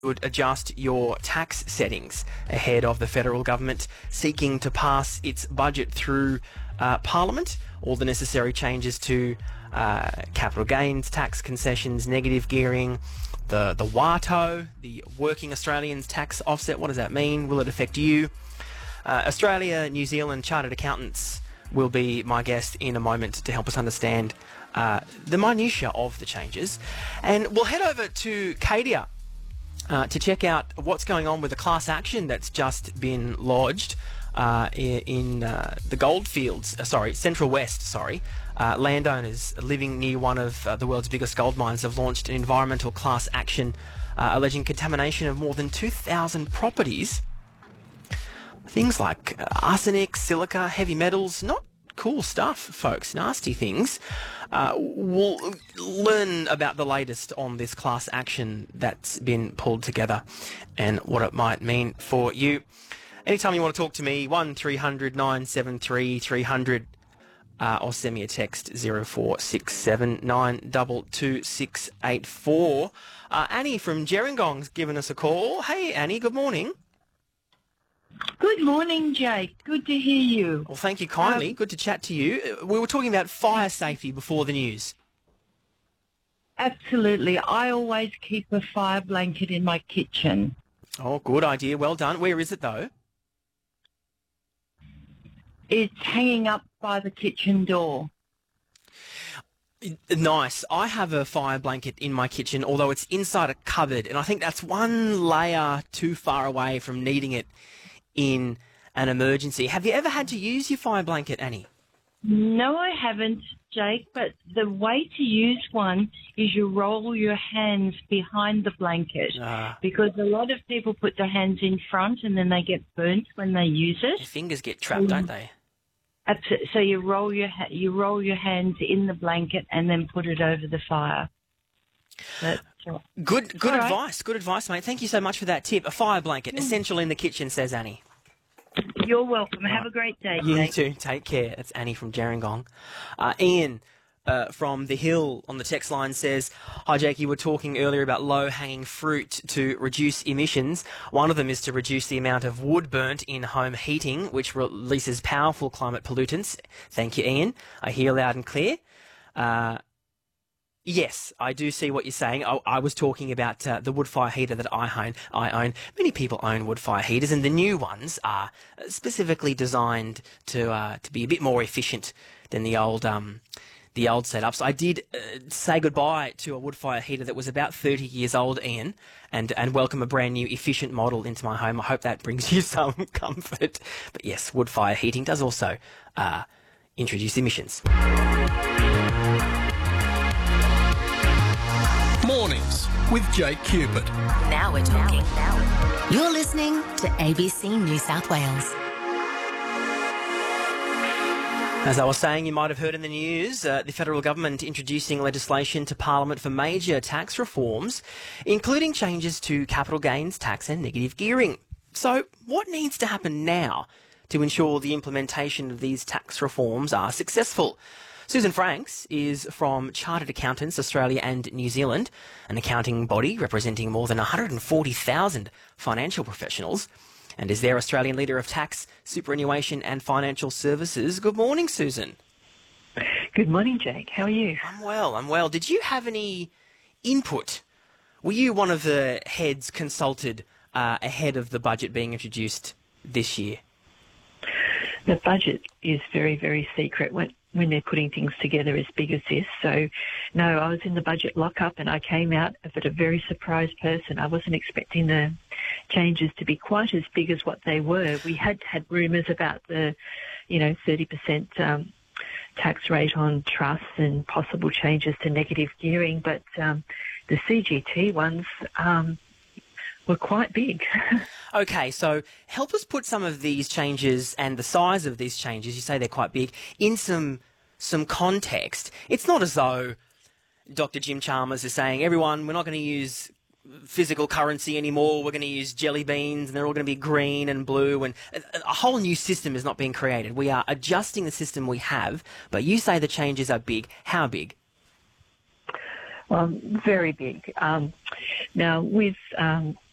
would adjust your tax settings ahead of the federal government seeking to pass its budget through Parliament. All the necessary changes to capital gains, tax concessions, negative gearing, the WATO, the Working Australians Tax Offset. What does that mean? Will it affect you? Australia, New Zealand Chartered Accountants will be my guest in a moment to help us understand the minutiae of the changes. And we'll head over to Cadia to check out what's going on with the class action that's just been lodged in the Goldfields, Central West, landowners living near one of the world's biggest gold mines have launched an environmental class action alleging contamination of more than 2,000 properties. Things like arsenic, silica, heavy metals, not cool stuff, folks, nasty things. We'll learn about the latest on this class action that's been pulled together and what it might mean for you. Anytime you want to talk to me, 1300 973 300 or send me a text 0467 922 684. Annie from Gerringong's given us a call. Hey, Annie, good morning. Good morning, Jake. Good to hear you. Well, thank you kindly. Good to chat to you. We were talking about fire safety before the news. Absolutely. I always keep a fire blanket in my kitchen. Oh, good idea. Well done. Where is it, though? It's hanging up by the kitchen door. Nice. I have a fire blanket in my kitchen, although it's inside a cupboard, and I think that's one layer too far away from needing it in an emergency. Have you ever had to use your fire blanket, Annie? No, I haven't, Jake, but the way to use one is you roll your hands behind the blanket because a lot of people put their hands in front and then they get burnt when they use it. Your fingers get trapped, don't they? So you roll your hands in the blanket and then put it over the fire. Good advice. Good advice, mate. Thank you so much for that tip. A fire blanket, essential in the kitchen, says Annie. You're welcome. Have a great day. You too. Take care. That's Annie from Gerringong. Ian from The Hill on the text line says, hi, Jake, you were talking earlier about low-hanging fruit to reduce emissions. One of them is to reduce the amount of wood burnt in home heating, which releases powerful climate pollutants. Thank you, Ian. I hear loud and clear. Yes, I do see what you're saying. I was talking about the wood fire heater that I own. Many people own wood fire heaters, and the new ones are specifically designed to be a bit more efficient than the old setups. I did say goodbye to a wood fire heater that was about 30 years old, Ian, and welcome a brand new efficient model into my home. I hope that brings you some comfort. But yes, wood fire heating does also introduce emissions. Mornings with Jake Cupid. Now we're talking. You're listening to ABC New South Wales. As I was saying, you might have heard in the news, the federal government introducing legislation to Parliament for major tax reforms, including changes to capital gains tax and negative gearing. So what needs to happen now to ensure the implementation of these tax reforms are successful? Susan Franks is from Chartered Accountants Australia and New Zealand, an accounting body representing more than 140,000 financial professionals, and is their Australian Leader of Tax, Superannuation and Financial Services. Good morning, Susan. Good morning, Jake. How are you? I'm well. Did you have any input? Were you one of the heads consulted ahead of the budget being introduced this year? The budget is very, very secret when they're putting things together as big as this. So, no, I was in the budget lockup and I came out of it a very surprised person. I wasn't expecting the changes to be quite as big as what they were. We had rumours about the, 30% tax rate on trusts and possible changes to negative gearing, but the CGT ones were quite big. Okay, so help us put some of these changes and the size of these changes, you say they're quite big, in some context. It's not as though Dr. Jim Chalmers is saying, everyone, we're not going to use physical currency anymore, we're going to use jelly beans and they're all going to be green and blue, and a whole new system is not being created. We are adjusting the system we have, but you say the changes are big. How big? Well, very big. Now, with